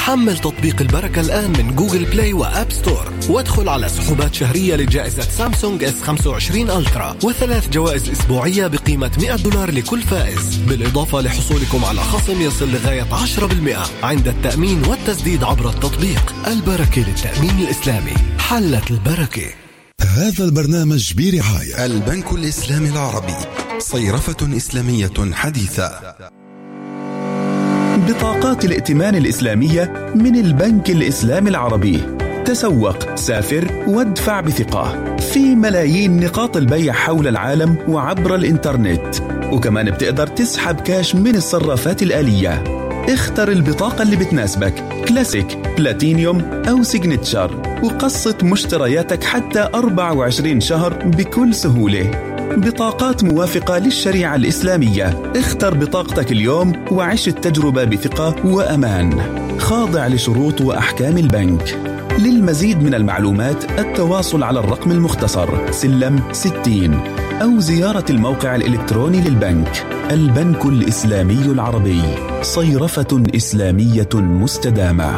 حمل تطبيق البركة الآن من جوجل بلاي وآب ستور، وادخل على سحوبات شهرية لجائزة سامسونج S25 ألترا و3 جوائز أسبوعية بقيمة $100 لكل فائز، بالإضافة لحصولكم على خصم يصل لغاية 10% عند التأمين والتسديد عبر التطبيق. البركة للتأمين الإسلامي، حلت البركة. هذا البرنامج برعاية البنك الإسلامي العربي، صيرفة إسلامية حديثة. بطاقات الائتمان الإسلامية من البنك الإسلامي العربي. تسوق، سافر، وادفع بثقة في ملايين نقاط البيع حول العالم وعبر الإنترنت، وكمان بتقدر تسحب كاش من الصرافات الآلية. اختر البطاقة اللي بتناسبك، كلاسيك، بلاتينيوم أو سيجنتشر، وقسط مشترياتك حتى 24 شهر بكل سهولة. بطاقات موافقة للشريعة الإسلامية. اختر بطاقتك اليوم وعيش التجربة بثقة وأمان، خاضع لشروط وأحكام البنك. للمزيد من المعلومات التواصل على الرقم المختصر سلم 60 أو زيارة الموقع الإلكتروني للبنك. البنك الإسلامي العربي، صيرفة إسلامية مستدامة.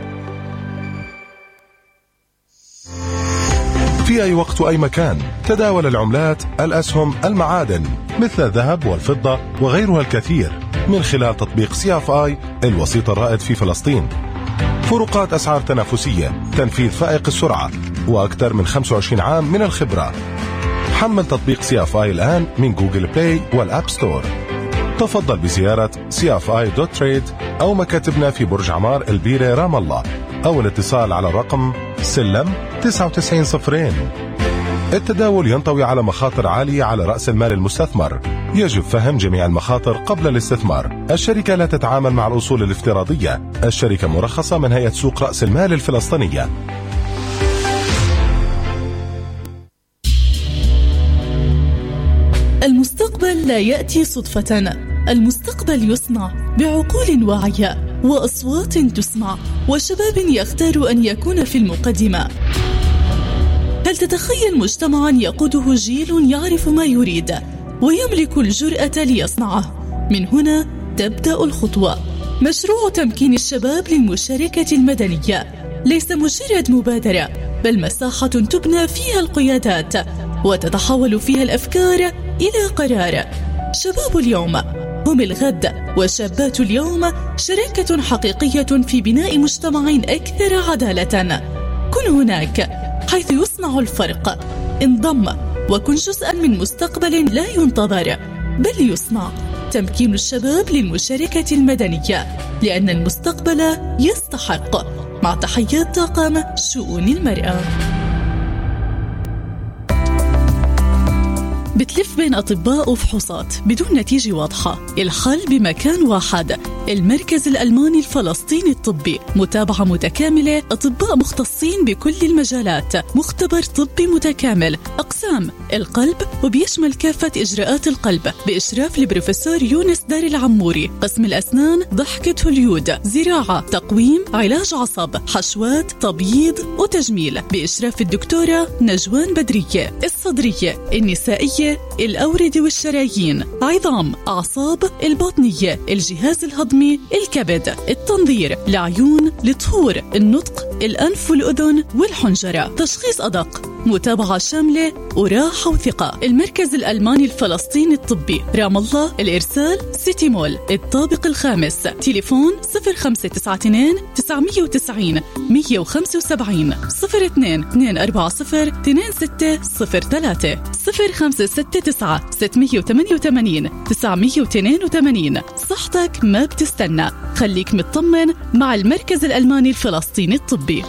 في أي وقت وأي مكان تداول العملات، الأسهم، المعادن مثل الذهب والفضة وغيرها الكثير من خلال تطبيق CFI الوسيط الرائد في فلسطين. فروقات أسعار تنافسية، تنفيذ فائق السرعة، وأكثر من 25 عام من الخبرة. حمل تطبيق CFI الآن من جوجل بلاي والآب ستور. تفضل بزيارة cfi.trade أو مكاتبنا في برج عمار البيرة رام الله، أو الاتصال على الرقم سلم 9902. التداول ينطوي على مخاطر عالية على رأس المال المستثمر. يجب فهم جميع المخاطر قبل الاستثمار. الشركة لا تتعامل مع الأصول الافتراضية. الشركة مرخصة من هيئة سوق رأس المال الفلسطينية. المستقبل لا يأتي صدفة، المستقبل يصنع بعقول واعية وأصوات تسمع وشباب يختار أن يكون في المقدمة. هل تتخيل مجتمعا يقوده جيل يعرف ما يريد ويملك الجرأة ليصنعه؟ من هنا تبدأ الخطوة. مشروع تمكين الشباب للمشاركة المدنية ليس مجرد مبادرة، بل مساحة تبنى فيها القيادات وتتحول فيها الأفكار إلى قرار. شباب اليوم هم الغد، وشابات اليوم شركة حقيقية في بناء مجتمع أكثر عدالة. كن هناك حيث يصنع الفرق. انضم وكن جزءا من مستقبل لا ينتظر بل يصنع. تمكين الشباب للمشاركة المدنية، لأن المستقبل يستحق. مع تحيات طاقم شؤون المرأة. بتلف بين أطباء وفحوصات بدون نتيجة واضحة. الحل بمكان واحد، المركز الألماني الفلسطيني الطبي. متابعة متكاملة، أطباء مختصين بكل المجالات، مختبر طبي متكامل، أقسام القلب وبيشمل كافة إجراءات القلب بإشراف البروفيسور يونس دار العموري. قسم الأسنان، ضحكة هوليود، زراعة، تقويم، علاج عصب، حشوات، تبييض وتجميل بإشراف الدكتورة نجوان بدرية. الصدرية، النسائية، الأوردة والشرايين، عظام، أعصاب، البطنية، الجهاز الهضمي، الكبد، التنظير، العيون، الطهور، النطق، الأنف والأذن والحنجرة. تشخيص أدق، متابعة شاملة وراحة وثقة. المركز الألماني الفلسطيني الطبي، رام الله. الإرسال سيتي مول الطابق الخامس. تليفون 0592 990 175 02 240 2603 0569 688 982. صحتك ما بتستنى، خليك مطمن مع المركز الألماني الفلسطيني الطبي.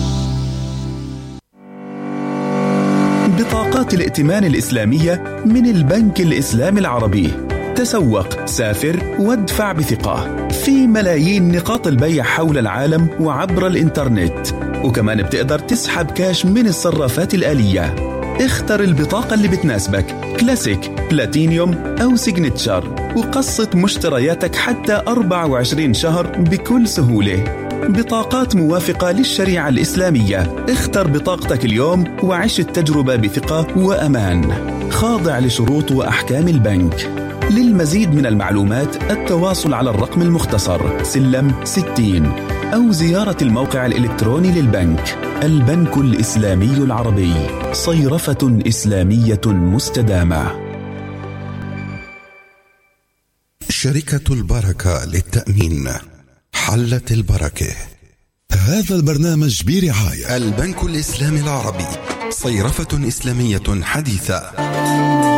بطاقات الائتمان الإسلامية من البنك الإسلامي العربي. تسوق، سافر، وادفع بثقة في ملايين نقاط البيع حول العالم وعبر الإنترنت، وكمان بتقدر تسحب كاش من الصرافات الآلية. اختر البطاقة اللي بتناسبك، كلاسيك، بلاتينيوم أو سيجنتشر، وقسط مشترياتك حتى 24 شهر بكل سهولة. بطاقات موافقة للشريعة الإسلامية. اختر بطاقتك اليوم وعيش التجربة بثقة وأمان، خاضع لشروط وأحكام البنك. للمزيد من المعلومات التواصل على الرقم المختصر سلم 60 أو زيارة الموقع الإلكتروني للبنك. البنك الإسلامي العربي، صيرفة إسلامية مستدامة. شركة البركة للتأمين، حلت البركة. هذا البرنامج برعاية البنك الإسلامي العربي، صيرفة إسلامية حديثة.